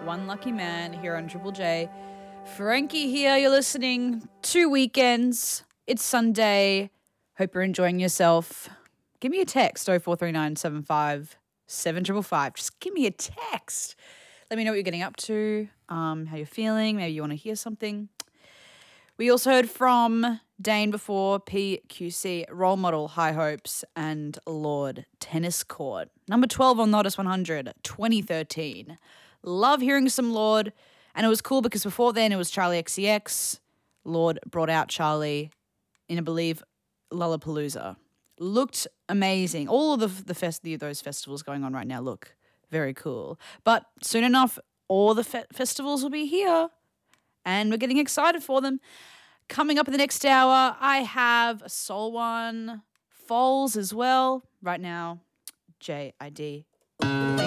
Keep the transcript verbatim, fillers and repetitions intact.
One Lucky Man here on Triple J. Frankie here. You're listening to Weekends. It's Sunday. Hope you're enjoying yourself. Give me a text, oh four three nine seven five seven five five. Just give me a text. Let me know what you're getting up to, um, how you're feeling. Maybe you want to hear something. We also heard from Dane before, P Q C, Role Model, High Hopes, and Lord, Tennis Court. Number twelve on Notice one hundred, twenty thirteen. Love hearing some Lord. And it was cool because before then it was Charlie X C X. Lord brought out Charlie in, I believe, Lollapalooza. Looked amazing. All of the, the fest, the, those festivals going on right now look very cool. But soon enough, all the fe- festivals will be here. And we're getting excited for them. Coming up in the next hour, I have a Soul One, Foals as well. Right now, J I D.